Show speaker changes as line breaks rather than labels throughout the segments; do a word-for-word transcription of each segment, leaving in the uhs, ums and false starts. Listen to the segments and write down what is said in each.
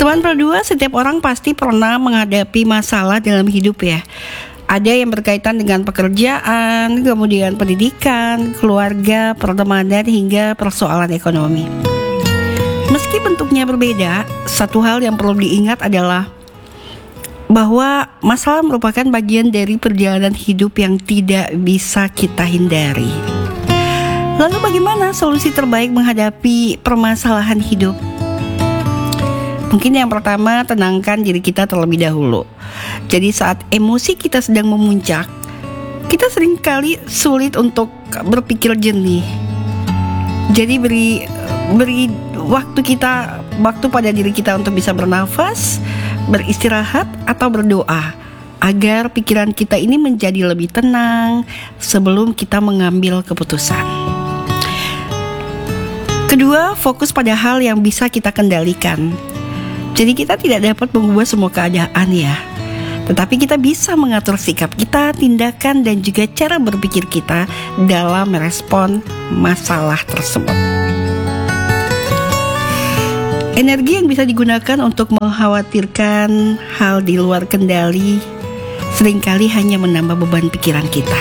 Teman berdua, setiap orang pasti pernah menghadapi masalah dalam hidup ya. Ada yang berkaitan dengan pekerjaan, kemudian pendidikan, keluarga, pertemanan, hingga persoalan ekonomi. Meski bentuknya berbeda, satu hal yang perlu diingat adalah bahwa masalah merupakan bagian dari perjalanan hidup yang tidak bisa kita hindari. Lalu bagaimana solusi terbaik menghadapi permasalahan hidup? Mungkin yang pertama, tenangkan diri kita terlebih dahulu. Jadi saat emosi kita sedang memuncak, kita seringkali sulit untuk berpikir jernih. Jadi beri beri waktu kita, waktu pada diri kita untuk bisa bernafas, beristirahat atau berdoa agar pikiran kita ini menjadi lebih tenang sebelum kita mengambil keputusan. Kedua, fokus pada hal yang bisa kita kendalikan. Jadi kita tidak dapat mengubah semua keadaan ya, tetapi kita bisa mengatur sikap kita, tindakan, dan juga cara berpikir kita dalam merespon masalah tersebut. Energi yang bisa digunakan untuk mengkhawatirkan hal di luar kendali seringkali hanya menambah beban pikiran kita.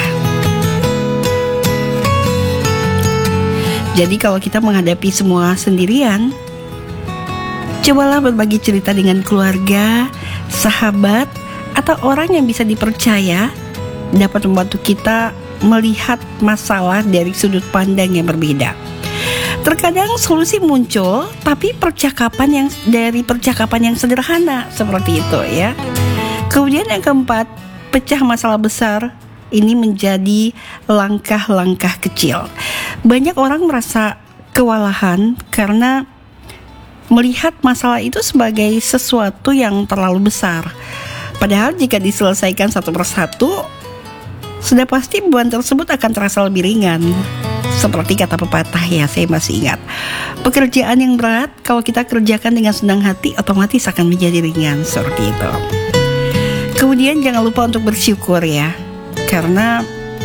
Jadi kalau kita menghadapi semua sendirian, cobalah berbagi cerita dengan keluarga, sahabat, atau orang yang bisa dipercaya dapat membantu kita melihat masalah dari sudut pandang yang berbeda. Terkadang solusi muncul, tapi percakapan yang dari percakapan yang sederhana seperti itu ya. Kemudian yang keempat, pecah masalah besar ini menjadi langkah-langkah kecil. Banyak orang merasa kewalahan karena melihat masalah itu sebagai sesuatu yang terlalu besar. Padahal jika diselesaikan satu persatu, sudah pasti beban tersebut akan terasa lebih ringan. Seperti kata pepatah ya, saya masih ingat. Pekerjaan yang berat kalau kita kerjakan dengan senang hati, otomatis akan menjadi ringan, seperti itu. Kemudian jangan lupa untuk bersyukur ya. Karena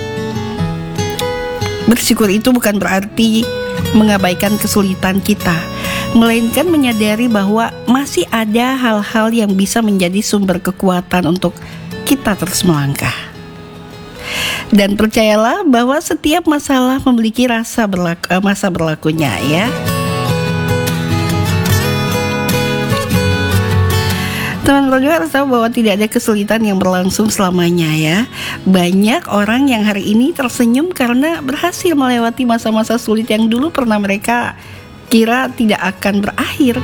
bersyukur itu bukan berarti mengabaikan kesulitan kita, melainkan menyadari bahwa masih ada hal-hal yang bisa menjadi sumber kekuatan untuk kita terus melangkah. Dan percayalah bahwa setiap masalah memiliki rasa berlaku, masa berlakunya ya. Teman berdua harus tahu bahwa tidak ada kesulitan yang berlangsung selamanya ya. Banyak orang yang hari ini tersenyum karena berhasil melewati masa-masa sulit yang dulu pernah mereka kira tidak akan berakhir.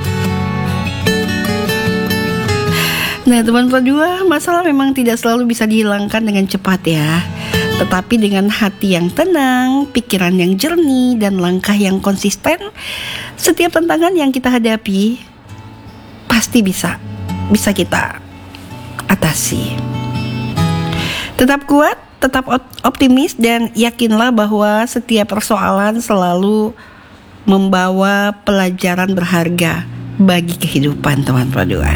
Nah teman berdua, masalah memang tidak selalu bisa dihilangkan dengan cepat ya. Tetapi dengan hati yang tenang, pikiran yang jernih, dan langkah yang konsisten, setiap tantangan yang kita hadapi pasti bisa bisa kita atasi. Tetap kuat, tetap optimis, dan yakinlah bahwa setiap persoalan selalu membawa pelajaran berharga bagi kehidupan teman berdua.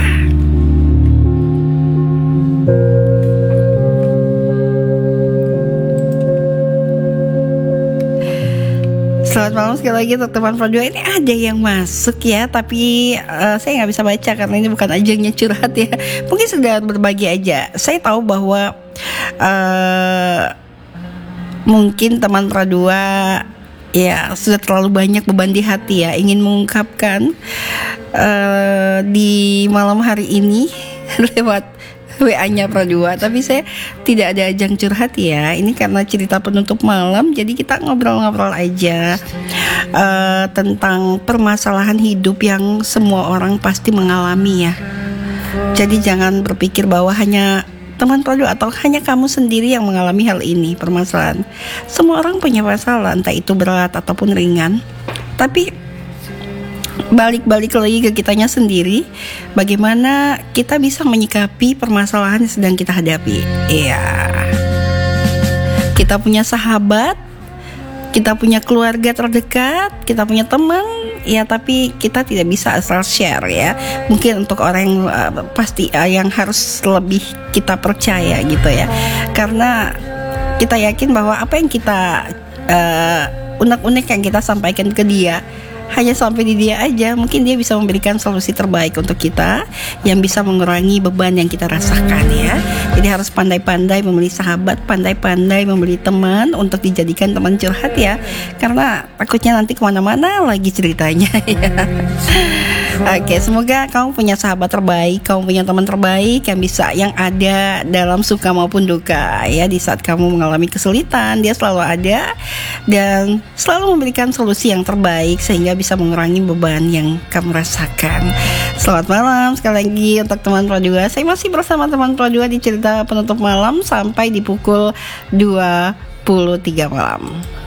Selamat malam sekali lagi untuk teman berdua. Ini ada yang masuk ya, tapi uh, saya nggak bisa baca karena ini bukan ajangnya curhat ya. Mungkin sudah berbagi aja. Saya tahu bahwa uh, mungkin teman berdua ya sudah terlalu banyak beban di hati ya, ingin mengungkapkan uh, di malam hari ini lewat W A-nya berdua, tapi saya tidak ada ajang curhat ya. Ini karena cerita penutup malam, jadi kita ngobrol-ngobrol aja uh, tentang permasalahan hidup yang semua orang pasti mengalami ya. Jadi jangan berpikir bahwa hanya teman berdua atau hanya kamu sendiri yang mengalami hal ini, permasalahan. Semua orang punya masalah, entah itu berat ataupun ringan. Tapi balik-balik lagi ke kitanya sendiri, bagaimana kita bisa menyikapi permasalahan yang sedang kita hadapi. Iya, kita punya sahabat, kita punya keluarga terdekat, kita punya teman, ya tapi kita tidak bisa asal share ya. Mungkin untuk orang yang uh, pasti uh, yang harus lebih kita percaya gitu ya, karena kita yakin bahwa apa yang kita uh, unek-unek yang kita sampaikan ke dia hanya sampai di dia aja. Mungkin dia bisa memberikan solusi terbaik untuk kita yang bisa mengurangi beban yang kita rasakan ya. Jadi harus pandai-pandai memilih sahabat, pandai-pandai memilih teman untuk dijadikan teman curhat ya. Karena takutnya nanti kemana-mana lagi ceritanya ya. Oke, semoga kamu punya sahabat terbaik, kamu punya teman terbaik yang bisa, yang ada dalam suka maupun duka ya. Di saat kamu mengalami kesulitan, dia selalu ada dan selalu memberikan solusi yang terbaik sehingga bisa mengurangi beban yang kamu rasakan. Selamat malam sekali lagi untuk teman Pro dua. Saya masih bersama teman Pro dua di cerita penutup malam sampai di pukul dua puluh tiga malam.